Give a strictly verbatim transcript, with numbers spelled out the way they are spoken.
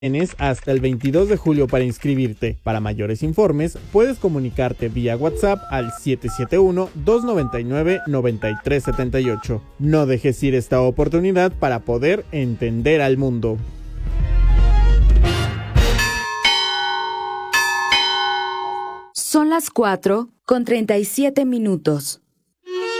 Tienes hasta el veintidós de julio para inscribirte. Para mayores informes, puedes comunicarte vía WhatsApp al siete siete uno, dos nueve nueve, nueve tres siete ocho. No dejes ir esta oportunidad para poder entender al mundo. Son las cuatro con treinta y siete minutos.